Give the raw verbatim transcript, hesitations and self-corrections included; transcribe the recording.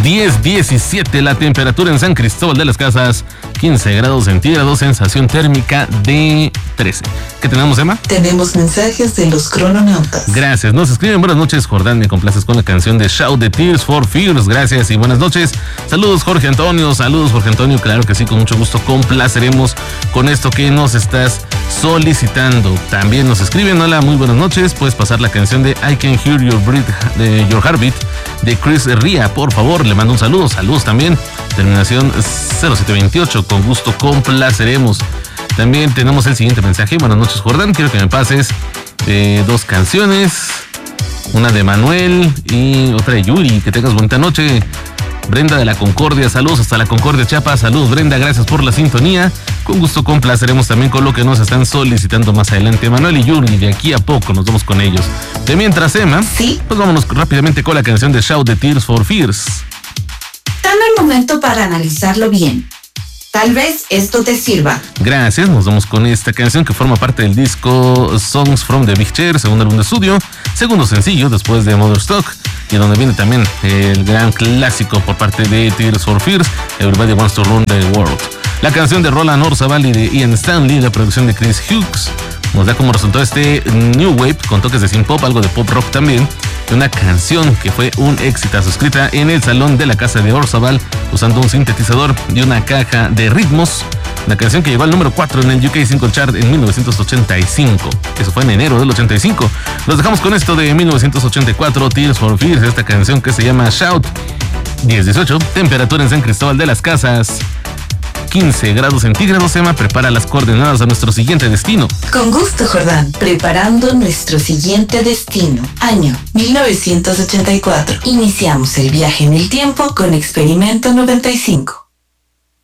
diez diecisiete la temperatura en San Cristóbal de las Casas, quince grados centígrados, sensación térmica de trece. ¿Qué tenemos, Emma? Tenemos mensajes de los crononautas. Gracias, nos escriben: buenas noches, Jordán, me complaces con la canción de Shout de Tears for Fears. Gracias y buenas noches. Saludos, Jorge Antonio, saludos, Jorge Antonio, claro que sí, con mucho gusto complaceremos con esto que nos estás solicitando. También nos escriben: hola, muy buenas noches, puedes pasar la canción de I Can Hear Your Breath, de Your Heartbeat, de Chris Ria, por favor. Le mando un saludo, saludos también, terminación cero siete veintiocho, con gusto complaceremos. También tenemos el siguiente mensaje: buenas noches, Jordán, quiero que me pases eh, dos canciones, una de Manuel y otra de Yuri. Que tengas bonita noche. Brenda de la Concordia, saludos hasta la Concordia, Chiapas. Saludos, Brenda, gracias por la sintonía. Con gusto complaceremos también con lo que nos están solicitando más adelante Manuel y Yuri. De aquí a poco nos vamos con ellos. De mientras, Emma, sí, pues vámonos rápidamente con la canción de Shout de Tears for Fears. Dame el momento para analizarlo bien. Tal vez esto te sirva. Gracias, nos vamos con esta canción que forma parte del disco Songs from the Big Chair, segundo álbum de estudio, segundo sencillo después de Mother Stock, y donde viene también el gran clásico por parte de Tears for Fears, Everybody Wants to Run the World. La canción de Roland Orzabal y de Ian Stanley, la producción de Chris Hughes, nos da como resultado este New Wave con toques de synth pop, algo de pop rock también, de una canción que fue un éxitazo, escrita en el salón de la casa de Orzabal usando un sintetizador y una caja de ritmos. La canción que llegó al número cuatro en el U K Single Chart en mil novecientos ochenta y cinco. Eso fue en enero del ochenta y cinco. Los dejamos con esto de mil novecientos ochenta y cuatro, Tears for Fears, esta canción que se llama Shout. diez dieciocho, temperatura en San Cristóbal de las Casas, quince grados centígrados. Emma, prepara las coordenadas a nuestro siguiente destino. Con gusto, Jordán. Preparando nuestro siguiente destino. Año mil novecientos ochenta y cuatro. Iniciamos el viaje en el tiempo con Experimento noventa y cinco.